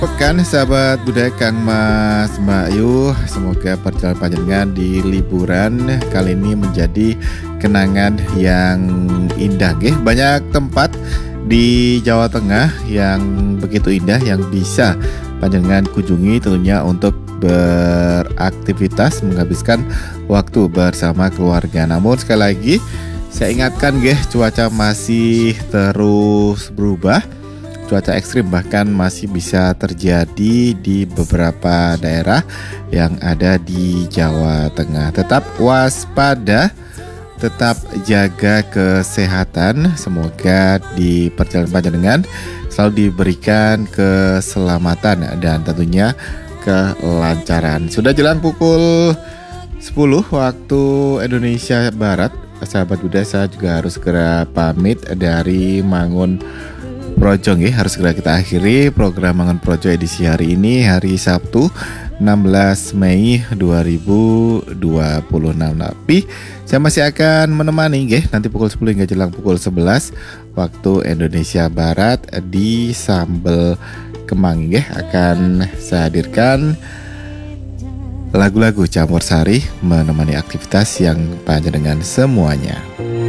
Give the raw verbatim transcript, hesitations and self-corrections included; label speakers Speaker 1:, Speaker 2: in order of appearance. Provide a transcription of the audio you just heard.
Speaker 1: Pekan sahabat budaya Kang Mas Mbak Yu, semoga perjalanan panjenengan di liburan kali ini menjadi kenangan yang indah nggih. Banyak tempat di Jawa Tengah yang begitu indah yang bisa panjenengan kunjungi tentunya untuk beraktivitas menghabiskan waktu bersama keluarga. Namun sekali lagi saya ingatkan nggih, cuaca masih terus berubah. Cuaca ekstrim bahkan masih bisa terjadi di beberapa daerah yang ada di Jawa Tengah. Tetap waspada, tetap jaga kesehatan. Semoga di perjalanan panjenengan selalu diberikan keselamatan dan tentunya kelancaran. Sudah jelang pukul sepuluh waktu Indonesia Barat. Sahabat budaya, saya juga harus segera pamit dari Mangun Projo nggih, harus segera kita akhiri program Mangun Projo edisi hari ini, hari Sabtu enam belas Mei dua ribu dua puluh enam. Tapi saya masih akan menemani nggih nanti pukul sepuluh hingga jelang pukul sebelas waktu Indonesia Barat di Sambel Kemang nggih, akan saya hadirkan lagu-lagu campur sari menemani aktivitas yang panjenengan semuanya.